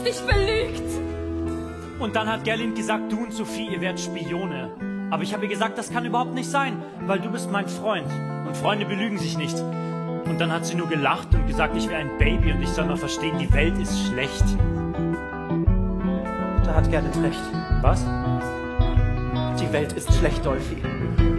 dich belügt. Und dann hat Gerlind gesagt, du und Sophie, ihr werdet Spione. Aber ich habe ihr gesagt, das kann überhaupt nicht sein, weil du bist mein Freund. Und Freunde belügen sich nicht. Und dann hat sie nur gelacht und gesagt, ich wäre ein Baby und ich soll mal verstehen, die Welt ist schlecht. Da hat Gerlind recht. Was? Die Welt ist schlecht, Dolphy.